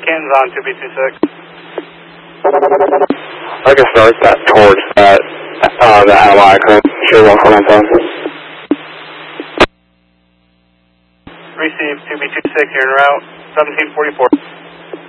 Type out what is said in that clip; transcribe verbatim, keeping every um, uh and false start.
Canton's on two B two six. I can start that towards that, uh, the ally current. Sure, one for my phone. Receive two B two six, you're en route, seventeen forty-four.